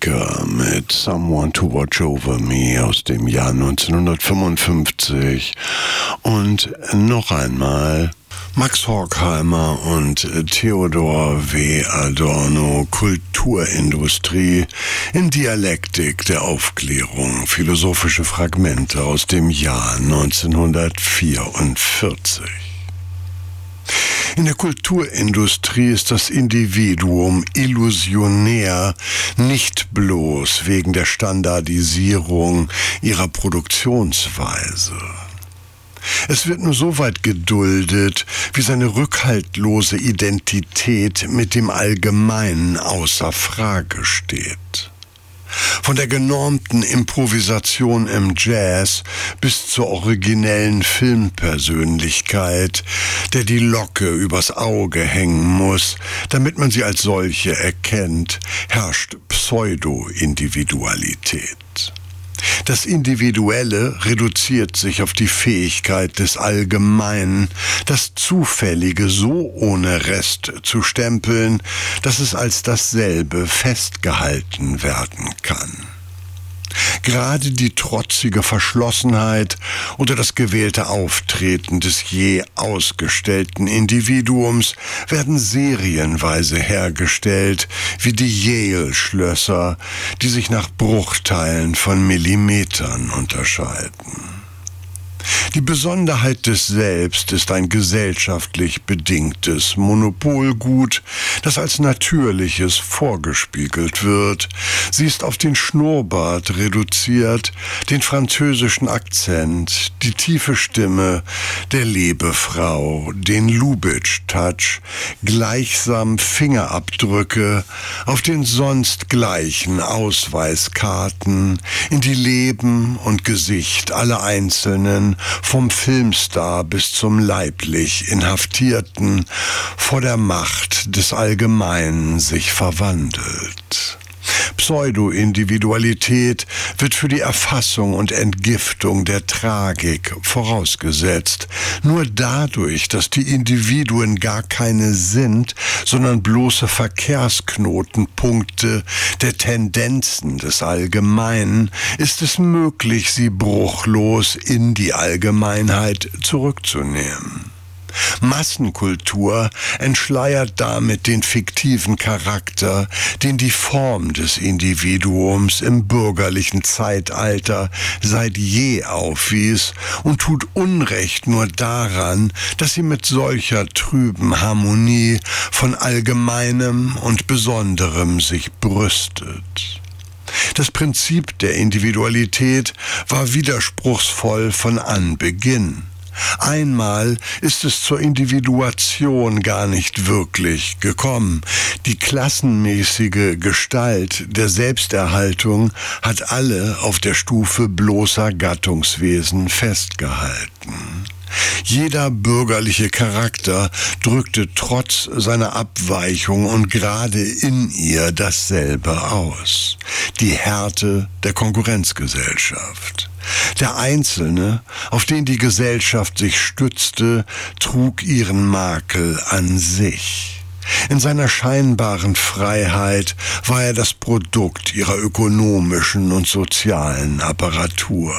Baker mit Someone to Watch Over Me aus dem Jahr 1955 und noch einmal Max Horkheimer und Theodor W. Adorno, Kulturindustrie in Dialektik der Aufklärung, philosophische Fragmente aus dem Jahr 1944. In der Kulturindustrie ist das Individuum illusionär, nicht bloß wegen der Standardisierung ihrer Produktionsweise. Es wird nur so weit geduldet, wie seine rückhaltlose Identität mit dem Allgemeinen außer Frage steht. Von der genormten Improvisation im Jazz bis zur originellen Filmpersönlichkeit, der die Locke übers Auge hängen muss, damit man sie als solche erkennt, herrscht Pseudo-Individualität. Das Individuelle reduziert sich auf die Fähigkeit des Allgemeinen, das Zufällige so ohne Rest zu stempeln, dass es als dasselbe festgehalten werden kann. Gerade die trotzige Verschlossenheit oder das gewählte Auftreten des je ausgestellten Individuums werden serienweise hergestellt, wie die Yale-Schlösser, die sich nach Bruchteilen von Millimetern unterscheiden. Die Besonderheit des Selbst ist ein gesellschaftlich bedingtes Monopolgut, das als Natürliches vorgespiegelt wird. Sie ist auf den Schnurrbart reduziert, den französischen Akzent, die tiefe Stimme der Lebefrau, den Lubitsch-Touch, gleichsam Fingerabdrücke auf den sonst gleichen Ausweiskarten, in die Leben und Gesicht aller Einzelnen, vom Filmstar bis zum leiblich Inhaftierten, vor der Macht des Allgemeinen sich verwandelt. Pseudo-Individualität wird für die Erfassung und Entgiftung der Tragik vorausgesetzt. Nur dadurch, dass die Individuen gar keine sind, sondern bloße Verkehrsknotenpunkte der Tendenzen des Allgemeinen, ist es möglich, sie bruchlos in die Allgemeinheit zurückzunehmen. Massenkultur entschleiert damit den fiktiven Charakter, den die Form des Individuums im bürgerlichen Zeitalter seit je aufwies, und tut Unrecht nur daran, dass sie mit solcher trüben Harmonie von Allgemeinem und Besonderem sich brüstet. Das Prinzip der Individualität war widerspruchsvoll von Anbeginn. Einmal ist es zur Individuation gar nicht wirklich gekommen. Die klassenmäßige Gestalt der Selbsterhaltung hat alle auf der Stufe bloßer Gattungswesen festgehalten. Jeder bürgerliche Charakter drückte trotz seiner Abweichung und gerade in ihr dasselbe aus: die Härte der Konkurrenzgesellschaft. Der Einzelne, auf den die Gesellschaft sich stützte, trug ihren Makel an sich. In seiner scheinbaren Freiheit war er das Produkt ihrer ökonomischen und sozialen Apparatur.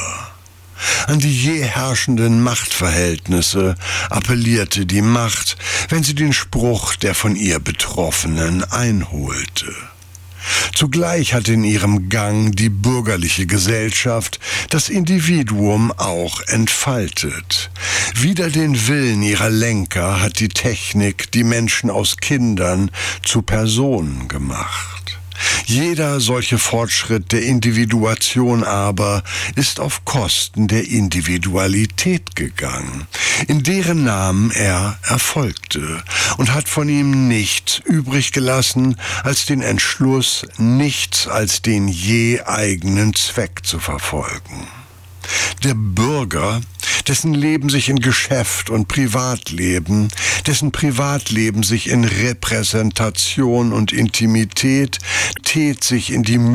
An die je herrschenden Machtverhältnisse appellierte die Macht, wenn sie den Spruch der von ihr Betroffenen einholte. Zugleich hat in ihrem Gang die bürgerliche Gesellschaft das Individuum auch entfaltet. Wider den Willen ihrer Lenker hat die Technik die Menschen aus Kindern zu Personen gemacht. Jeder solche Fortschritt der Individuation aber ist auf Kosten der Individualität gegangen, in deren Namen er erfolgte, und hat von ihm nichts übrig gelassen als den Entschluss, nichts als den je eigenen Zweck zu verfolgen. Der Bürger, dessen Leben sich in Geschäft und Privatleben, dessen Privatleben sich in Repräsentation und Intimität, tät sich in die